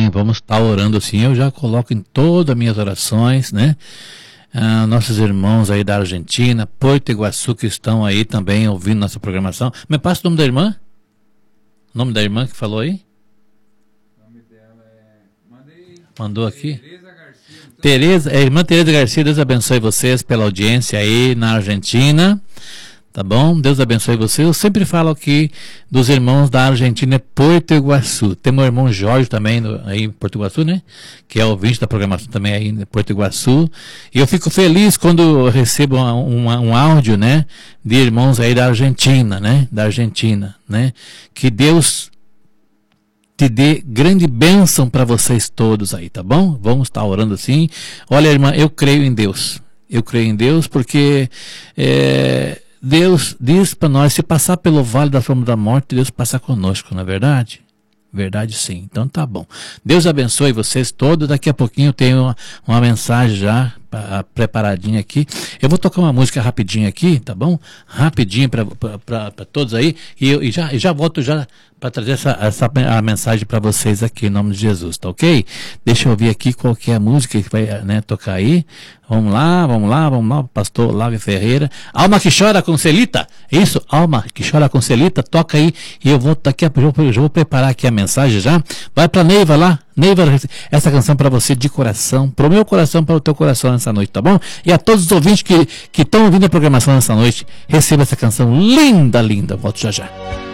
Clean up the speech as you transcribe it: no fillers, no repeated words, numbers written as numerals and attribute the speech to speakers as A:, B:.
A: Amém. Vamos estar orando assim. Eu já coloco em todas as minhas orações, né? Nossos irmãos aí da Argentina, Porto Iguaçu, que estão aí também ouvindo nossa programação. Me passa o nome da irmã? O nome da irmã que falou aí?
B: O nome dela
A: Mandou aqui? Tereza, irmã Tereza Garcia, Deus abençoe vocês pela audiência aí na Argentina. Tá bom? Deus abençoe vocês. Eu sempre falo aqui dos irmãos da Argentina, Porto Iguaçu. Tem meu irmão Jorge também aí em Porto Iguaçu, né? Que é ouvinte da programação também aí em Porto Iguaçu. E eu fico feliz quando eu recebo um áudio, né? De irmãos aí da Argentina, né? Da Argentina, né? Que Deus te dê grande bênção para vocês todos aí, tá bom? Vamos estar orando assim. Olha, irmã, eu creio em Deus. Eu creio em Deus porque Deus diz para nós, se passar pelo vale da sombra da morte, Deus passa conosco, não é verdade? Verdade, sim. Então tá bom. Deus abençoe vocês todos. Daqui a pouquinho eu tenho uma mensagem já preparadinha aqui. Eu vou tocar uma música rapidinho aqui, tá bom? Rapidinho para todos aí. E já volto já para trazer a mensagem para vocês aqui, em nome de Jesus, tá ok? Deixa eu ouvir aqui qual que é a música que vai, né, tocar aí. Vamos lá, pastor Lávio Ferreira. Alma que chora com Celita. Isso, alma que chora com Celita, toca aí. E eu vou daqui a pouco, eu vou preparar aqui a mensagem já. Vai para Neiva lá. Neiva, essa canção para você de coração, para o meu coração, para o teu coração nessa noite, tá bom? E a todos os ouvintes que estão ouvindo a programação nessa noite, receba essa canção linda, linda. Volto já já.